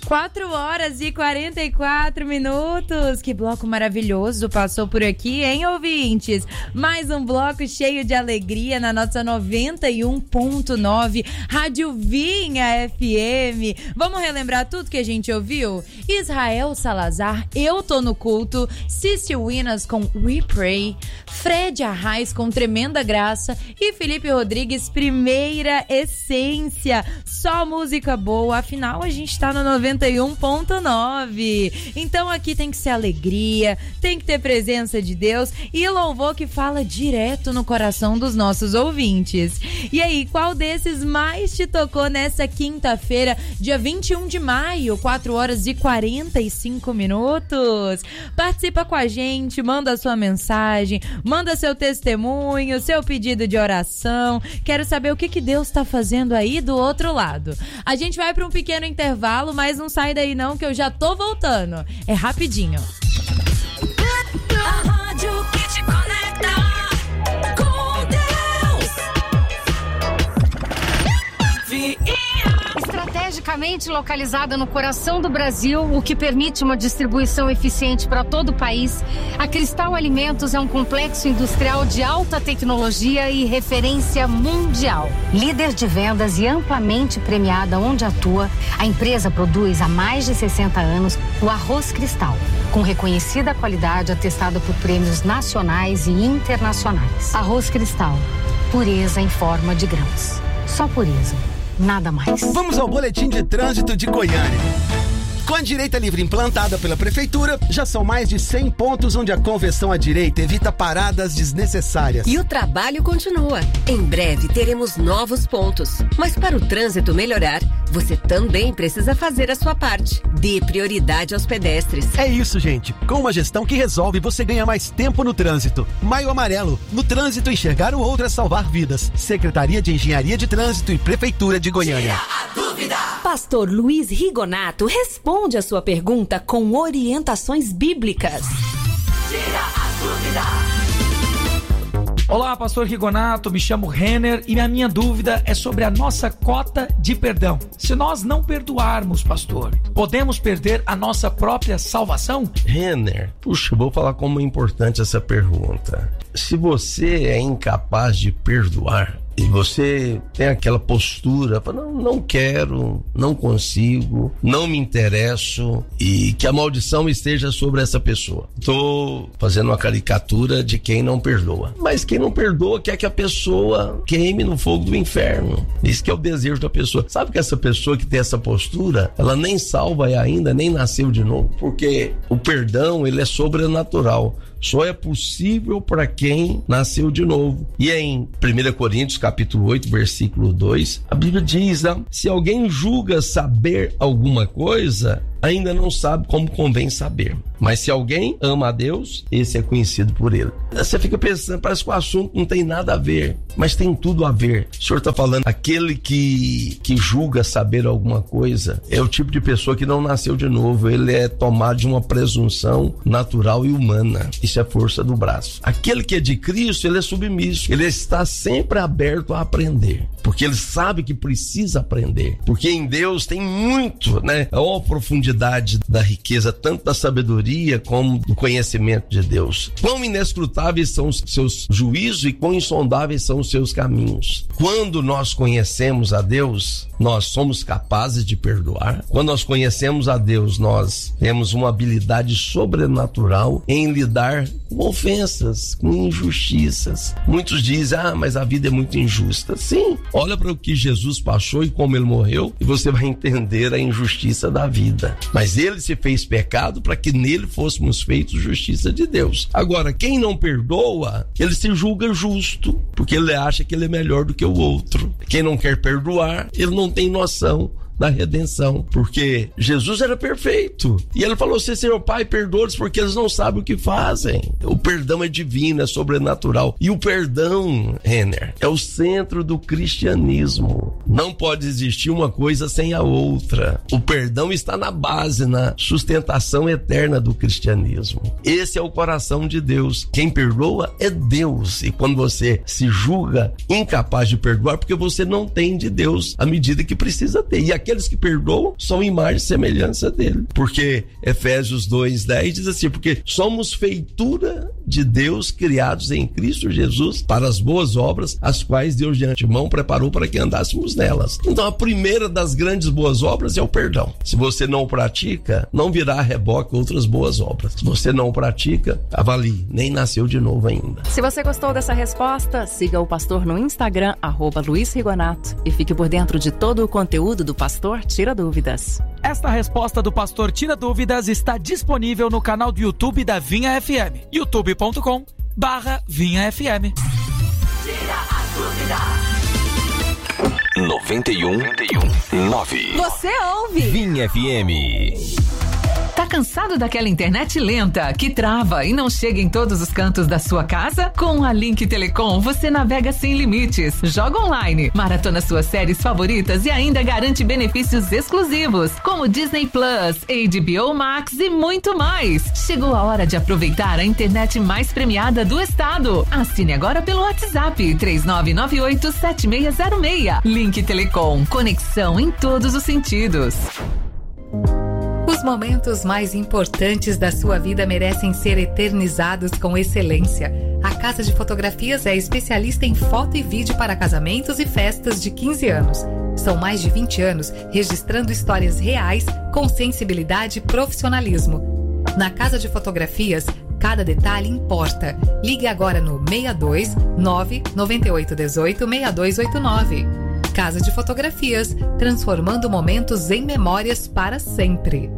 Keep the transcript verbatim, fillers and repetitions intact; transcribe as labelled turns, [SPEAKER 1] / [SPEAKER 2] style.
[SPEAKER 1] quatro horas e quarenta e quatro minutos. Que bloco maravilhoso passou por aqui, hein, ouvintes? Mais um bloco cheio de alegria na nossa noventa e um ponto nove Rádio Vinha F M. Vamos relembrar tudo que a gente ouviu? Israel Salazar, Eu Tô no Culto, Cici Winas com We Pray, Fred Arraes com Tremenda Graça e Felipe Rodrigues, Primeira Essência. Só música boa, afinal a gente tá no noventa e um ponto nove. Então aqui tem que ser alegria, tem que ter presença de Deus e louvor que fala direto no coração dos nossos ouvintes. E aí, qual desses mais te tocou nessa quinta-feira, dia vinte e um de maio, quatro horas e quarenta e cinco minutos? Participa com a gente, manda sua mensagem, manda seu testemunho, seu pedido de oração. Quero saber o que, que Deus está fazendo aí do outro lado. A gente vai para um pequeno intervalo, mas não sai daí não, que eu já tô voltando. É rapidinho.
[SPEAKER 2] A rádio que te conecta com Deus.
[SPEAKER 3] Estrategicamente localizada no coração do Brasil, o que permite uma distribuição eficiente para todo o país, a Cristal Alimentos é um complexo industrial de alta tecnologia e referência mundial. Líder de vendas e amplamente premiada onde atua, a empresa produz há mais de sessenta anos o arroz Cristal, com reconhecida qualidade atestada por prêmios nacionais e internacionais. Arroz Cristal, pureza em forma de grãos. Só pureza. Nada mais.
[SPEAKER 4] Vamos ao boletim de trânsito de Goiânia. Com a direita livre implantada pela Prefeitura, já são mais de cem pontos onde a conversão à direita evita paradas desnecessárias.
[SPEAKER 5] E o trabalho continua. Em breve teremos novos pontos. Mas para o trânsito melhorar, você também precisa fazer a sua parte. Dê prioridade aos pedestres.
[SPEAKER 4] É isso, gente. Com uma gestão que resolve, você ganha mais tempo no trânsito. Maio Amarelo. No trânsito, enxergar o outro é salvar vidas. Secretaria de Engenharia de Trânsito e Prefeitura de Goiânia.
[SPEAKER 2] Tira a dúvida.
[SPEAKER 6] Pastor Luiz Rigonato responde a sua pergunta com orientações bíblicas.
[SPEAKER 2] Tira a dúvida.
[SPEAKER 7] Olá, pastor Rigonato, me chamo Renner e a minha dúvida é sobre a nossa cota de perdão. Se nós não perdoarmos, pastor, podemos perder a nossa própria salvação?
[SPEAKER 8] Renner, puxa, vou falar como é importante essa pergunta. Se você é incapaz de perdoar, e você tem aquela postura, não, não quero, não consigo, não me interesso, e que a maldição esteja sobre essa pessoa. Estou fazendo uma caricatura de quem não perdoa. Mas quem não perdoa quer que a pessoa queime no fogo do inferno. Isso que é o desejo da pessoa. Sabe que essa pessoa que tem essa postura, ela nem salva ainda, nem nasceu de novo, porque o perdão, ele é sobrenatural. Só é possível para quem nasceu de novo. E em primeira Coríntios, capítulo oito, versículo dois, a Bíblia diz, ah, se alguém julga saber alguma coisa, ainda não sabe como convém saber. Mas se alguém ama a Deus, esse é conhecido por ele. Você fica pensando, parece que o assunto não tem nada a ver, mas tem tudo a ver. O senhor está falando, aquele que, que julga saber alguma coisa é o tipo de pessoa que não nasceu de novo. Ele é tomado de uma presunção natural e humana. Isso é força do braço. Aquele que é de Cristo, ele é submisso. Ele está sempre aberto a aprender, porque ele sabe que precisa aprender. Porque em Deus tem muito, né? É uma profundidade da riqueza, tanto da sabedoria como do conhecimento de Deus. Quão inescrutáveis são os seus juízos e quão insondáveis são os seus caminhos. Quando nós conhecemos a Deus, nós somos capazes de perdoar. Quando nós conhecemos a Deus, nós temos uma habilidade sobrenatural em lidar com ofensas, com injustiças. Muitos dizem, ah, mas a vida é muito injusta. Sim, olha para o que Jesus passou e como ele morreu e você vai entender a injustiça da vida. Mas ele se fez pecado para que nele fôssemos feitos justiça de Deus. Agora, quem não perdoa, ele se julga justo, porque ele acha que ele é melhor do que o outro. Quem não quer perdoar, ele não tem noção da redenção, porque Jesus era perfeito e ele falou assim, Senhor Pai, perdoa-os porque eles não sabem o que fazem. O perdão é divino, é sobrenatural, e o perdão, Renner, é o centro do cristianismo. Não pode existir uma coisa sem a outra. O perdão está na base, na sustentação eterna do cristianismo. Esse é o coração de Deus. Quem perdoa é Deus. E quando você se julga incapaz de perdoar, porque você não tem de Deus a medida que precisa ter. E aqueles que perdoam são imagem e semelhança dele. Porque Efésios dois, dez diz assim, porque somos feitura de Deus, criados em Cristo Jesus para as boas obras, as quais Deus de antemão preparou para que andássemos nelas. Então a primeira das grandes boas obras é o perdão. Se você não o pratica, não virá a reboque outras boas obras. Se você não o pratica, avalie, nem nasceu de novo ainda.
[SPEAKER 6] Se você gostou dessa resposta, siga o pastor no Instagram, arroba Luiz Rigonato, e fique por dentro de todo o conteúdo do Pastor Tira Dúvidas.
[SPEAKER 7] Esta resposta do Pastor Tira Dúvidas está disponível no canal do YouTube da Vinha F M, youtube ponto com barra Vinha F M.
[SPEAKER 2] Tira a dúvida.
[SPEAKER 9] noventa e um, nove.
[SPEAKER 6] Você ouve
[SPEAKER 9] Vinha F M.
[SPEAKER 10] Tá cansado daquela internet lenta que trava e não chega em todos os cantos da sua casa? Com a Link Telecom você navega sem limites, joga online, maratona suas séries favoritas e ainda garante benefícios exclusivos, como Disney Plus, H B O Max e muito mais. Chegou a hora de aproveitar a internet mais premiada do estado. Assine agora pelo WhatsApp três nove nove oito sete seis zero seis. Link Telecom, conexão em todos os sentidos.
[SPEAKER 11] Os momentos mais importantes da sua vida merecem ser eternizados com excelência. A Casa de Fotografias é especialista em foto e vídeo para casamentos e festas de quinze anos. São mais de vinte anos registrando histórias reais com sensibilidade e profissionalismo. Na Casa de Fotografias, cada detalhe importa. Ligue agora no seis dois nove nove oito um oito seis dois oito nove. Casa de Fotografias, transformando momentos em memórias para sempre.